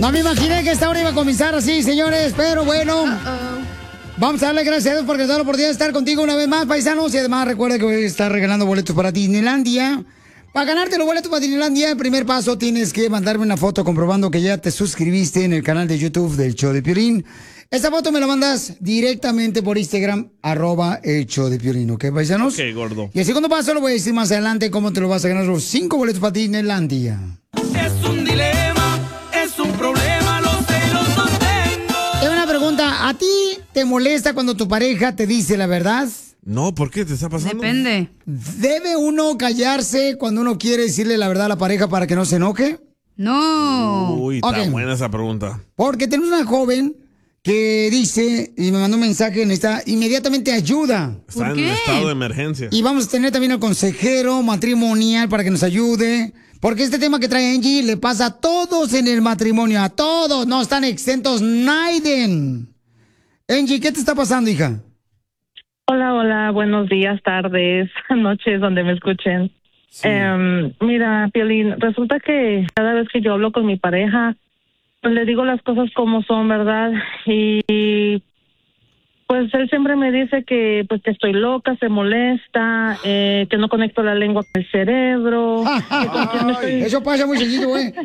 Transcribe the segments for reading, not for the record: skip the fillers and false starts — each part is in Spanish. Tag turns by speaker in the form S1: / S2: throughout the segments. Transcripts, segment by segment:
S1: No me imaginé que esta hora iba a comenzar así, señores, pero bueno. Vamos a darle gracias a Dios porque nos da la oportunidad de estar contigo una vez más, paisanos. Y además recuerda que voy a estar regalando boletos para Disneylandia. Para ganarte los boletos para Disneylandia, el primer paso tienes que mandarme una foto comprobando que ya te suscribiste en el canal de YouTube del Show de Piolín. Esta foto me la mandas directamente por Instagram, @el Show de Piolín, ¿ok, paisanos?
S2: Ok, gordo.
S1: Y el segundo paso lo voy a decir más adelante cómo te lo vas a ganar los 5 boletos para Disneylandia.
S3: Es un dilema, es un problema, los celos no tengo.
S1: Es una pregunta, ¿a ti te molesta cuando tu pareja te dice la verdad?
S2: No, ¿por qué? ¿Te está pasando?
S4: Depende.
S1: ¿Debe uno callarse cuando uno quiere decirle la verdad a la pareja para que no se enoje?
S4: No.
S2: Uy, está
S1: Ok.
S2: buena esa pregunta.
S1: Porque tenemos una joven que dice, y me mandó un mensaje, necesita inmediatamente ayuda.
S2: Está en estado de emergencia.
S1: Y vamos a tener también al consejero matrimonial para que nos ayude. Porque este tema que trae Angie le pasa a todos en el matrimonio, a todos, no están exentos Naiden. Angie, ¿qué te está pasando, hija?
S5: Hola, buenos días, tardes, noches, donde me escuchen.
S1: Sí.
S5: Mira, Piolín, resulta que cada vez que yo hablo con mi pareja, pues le digo las cosas como son, ¿verdad? Y pues él siempre me dice que pues que estoy loca, se molesta, que no conecto la lengua con el cerebro. Que con quién me estoy...
S1: Eso pasa muy seguido, ¿eh?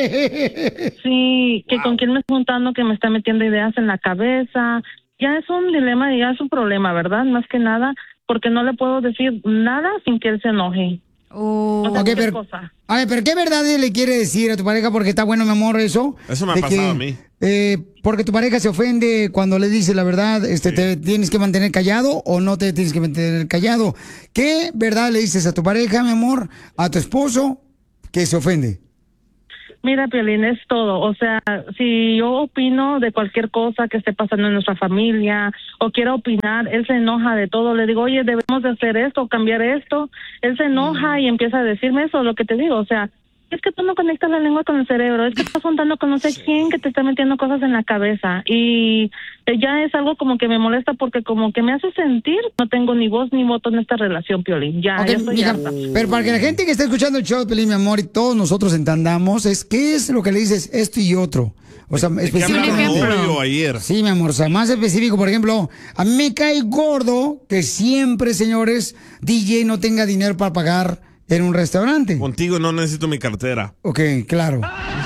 S5: Sí, que con quién me estoy juntando, que me está metiendo ideas en la cabeza. Ya es un dilema y ya es un problema, ¿verdad? Más que nada, porque no le puedo decir nada sin que él se enoje. O sea,
S1: Ok,
S5: cualquier
S1: pero,
S5: cosa.
S1: a ver, pero ¿qué verdad le quiere decir a tu pareja? Porque está bueno, mi amor, eso.
S2: Eso me ha
S1: de
S2: pasado a mí.
S1: Porque tu pareja se ofende cuando le dice la verdad, ¿te tienes que mantener callado o no te tienes que mantener callado? ¿Qué verdad le dices a tu pareja, mi amor, a tu esposo, que se ofende?
S5: Mira, Piolín, es todo. O sea, si yo opino de cualquier cosa que esté pasando en nuestra familia o quiera opinar, él se enoja de todo. Le digo, oye, debemos de hacer esto o cambiar esto. Él se enoja y empieza a decirme eso, lo que te digo. O sea, es que tú no conectas la lengua con el cerebro, es que estás juntando con no sé quién que te está metiendo cosas en la cabeza. Y ya es algo como que me molesta porque como que me hace sentir no tengo ni voz ni voto en esta relación, Piolín. Ya estoy
S1: mija,
S5: harta.
S1: pero para que la gente que está escuchando el show de Pelín, mi amor, y todos nosotros entendamos, es qué es lo que le dices esto y otro. O sea, específicamente.
S2: Ayer.
S1: Sí, mi amor, o sea, más específico, por ejemplo, a mí me cae gordo que siempre, señores, DJ no tenga dinero para pagar en un restaurante.
S2: Contigo no necesito mi cartera.
S1: Ok, claro.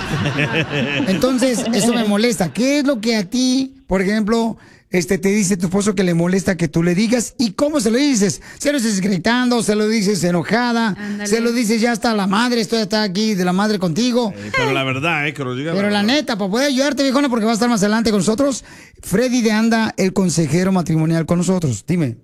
S1: Entonces, eso me molesta. ¿Qué es lo que a ti, por ejemplo, te dice tu esposo que le molesta que tú le digas? ¿Y cómo se lo dices? ¿Se lo dices gritando? ¿Se lo dices enojada?
S4: Ándale.
S1: ¿Se lo dices ya está la madre? Estoy hasta aquí de la madre contigo.
S2: Pero la verdad, que lo diga.
S1: Pero la neta, para poder ayudarte, viejona, porque va a estar más adelante con nosotros, Freddy de Anda, el consejero matrimonial con nosotros. Dime.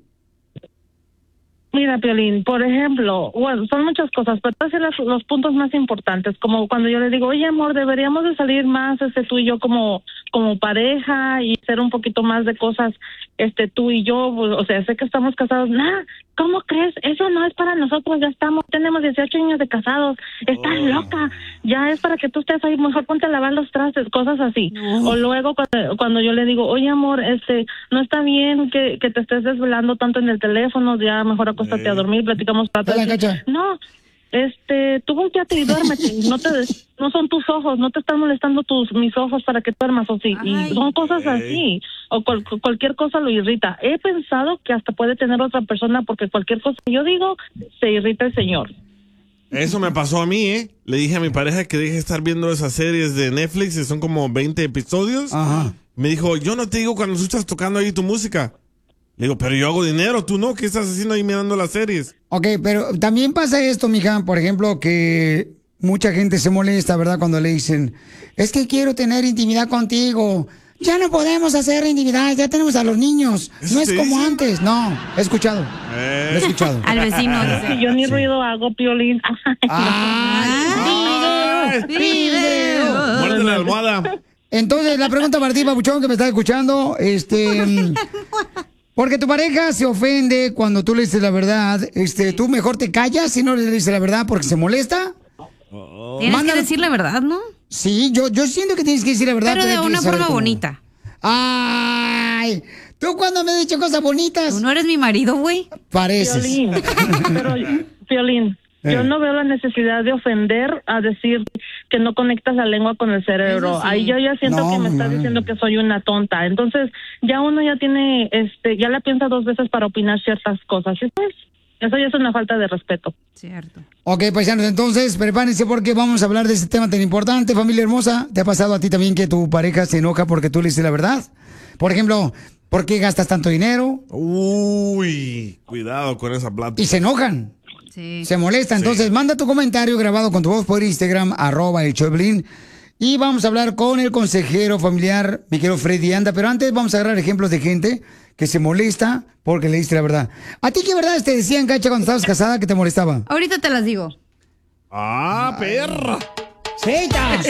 S5: Mira, Piolín, por ejemplo, bueno, son muchas cosas, pero voy a decir los puntos más importantes, como cuando yo le digo, oye, amor, deberíamos de salir más, tú y yo como pareja y hacer un poquito más de cosas, tú y yo, pues, o sea, sé que estamos casados, nah, ¿cómo crees? Eso no es para nosotros, tenemos 18 años de casados, estás loca, ya es para que tú estés ahí, mejor ponte a lavar los trastes, cosas así. O luego cuando yo le digo, oye, amor, no está bien que te estés desvelando tanto en el teléfono, ya mejor acuéstate a dormir, platicamos para atrás. No, tú volteate y duérmete, no son tus ojos, no te están molestando mis ojos para que duermas, o sí, y son cosas así, o cualquier cosa lo irrita. He pensado que hasta puede tener otra persona porque cualquier cosa que yo digo, se irrita el señor.
S2: Eso me pasó a mí, ¿eh? Le dije a mi pareja que deje de estar viendo esas series de Netflix, que son como 20 episodios.
S1: Ajá.
S2: Me dijo, yo no te digo cuando tú estás tocando ahí tu música. Le digo, pero yo hago dinero, tú no, ¿qué estás haciendo ahí mirando las series?
S1: Ok, pero también pasa esto, mija, por ejemplo, que mucha gente se molesta, ¿verdad? Cuando le dicen, es que quiero tener intimidad contigo. Ya no podemos hacer intimidad, ya tenemos a los niños. No es como antes. No, he escuchado. Lo he escuchado.
S4: Al vecino.
S5: Si yo ni ruido hago, Piolín.
S1: ¡Video!
S2: Muerde la almohada.
S1: Entonces, la pregunta para ti, papuchón, que me estás escuchando, porque tu pareja se ofende cuando tú le dices la verdad, tú mejor te callas si no le dices la verdad porque se molesta.
S4: Tienes que decir la verdad, ¿no?
S1: Sí, yo siento que tienes que decir la verdad.
S4: Pero de
S1: hay que
S4: una
S1: saber
S4: forma
S1: cómo.
S4: bonita.
S1: Ay, ¿tú cuándo me has dicho cosas bonitas?
S4: Tú no eres mi marido, güey.
S1: Pareces.
S5: Piolín, pero, Piolín, Yo no veo la necesidad de ofender a decir que no conectas la lengua con el cerebro.
S4: Sí.
S5: Ahí yo ya siento que me estás diciendo que soy una tonta. Entonces, ya uno ya tiene, ya la piensa 2 veces para opinar ciertas cosas. Y pues, eso ya es una falta de respeto.
S4: Cierto.
S1: Ok, paisanos, entonces prepárense porque vamos a hablar de este tema tan importante, familia hermosa. ¿Te ha pasado a ti también que tu pareja se enoja porque tú le dices la verdad? Por ejemplo, ¿por qué gastas tanto dinero?
S2: Uy, cuidado con esa plata.
S1: Y se enojan.
S4: Sí.
S1: Se molesta. Entonces, manda tu comentario grabado con tu voz por Instagram, @el-Choplin. Y vamos a hablar con el consejero familiar, mi querido Freddy Anda. Pero antes vamos a agarrar ejemplos de gente que se molesta porque le diste la verdad. ¿A ti qué verdades te decían, Cacha, cuando estabas casada que te molestaba?
S4: Ahorita te las digo.
S2: ¡Ah, perra!
S1: ¡Seitas!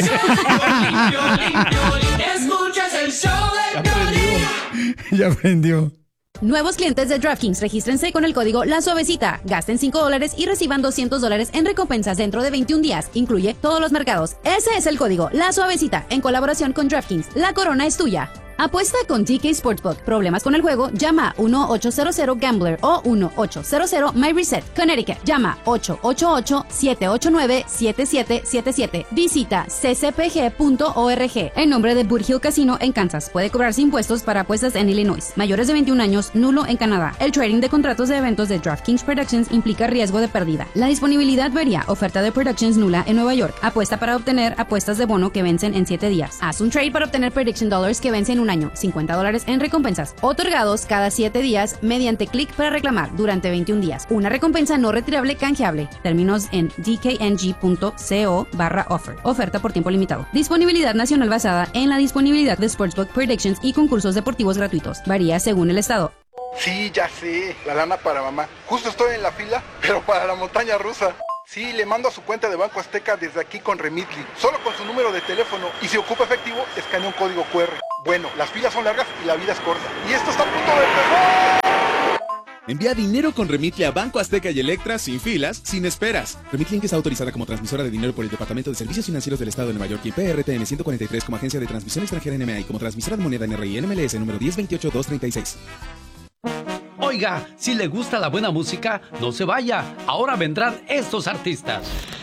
S3: Escuchas el show de Piolín.
S1: Ya aprendió.
S6: Nuevos clientes de DraftKings, regístrense con el código La Suavecita. Gasten $5 y reciban $200 en recompensas dentro de 21 días. Incluye todos los mercados. Ese es el código La Suavecita en colaboración con DraftKings. La corona es tuya. Apuesta con TK Sportsbook. ¿Problemas con el juego? Llama 1-800-GAMBLER o 1-800-MyReset. Connecticut. Llama 888-789-7777. Visita ccpg.org. En nombre de Burhill Casino en Kansas. Puede cobrarse impuestos para apuestas en Illinois. Mayores de 21 años, nulo en Canadá. El trading de contratos de eventos de DraftKings Productions implica riesgo de pérdida. La disponibilidad varía. Oferta de Productions nula en Nueva York. Apuesta para obtener apuestas de bono que vencen en 7 días. Haz un trade para obtener Prediction Dollars que vencen en un año, $50 en recompensas, otorgados cada 7 días mediante clic para reclamar durante 21 días. Una recompensa no retirable canjeable. Términos en dkng.co/offer. Oferta por tiempo limitado. Disponibilidad nacional basada en la disponibilidad de Sportsbook Predictions y concursos deportivos gratuitos. Varía según el estado.
S7: Sí, ya sé, la lana para mamá. Justo estoy en la fila, pero para la montaña rusa. Sí, le mando a su cuenta de Banco Azteca desde aquí con Remitly, solo con su número de teléfono, y si ocupa efectivo, escanea un código QR. Bueno, las filas son largas y la vida es corta. Y esto está a punto de empezar.
S8: Envía dinero con Remitly a Banco Azteca y Electra sin filas, sin esperas. Remitly Inc. está autorizada como transmisora de dinero por el Departamento de Servicios Financieros del Estado de Nueva York y PRTN 143 como agencia de transmisión extranjera NMA y como transmisora de moneda NRI NMLS número 1028236.
S9: Oiga, si le gusta la buena música, no se vaya. Ahora vendrán estos artistas.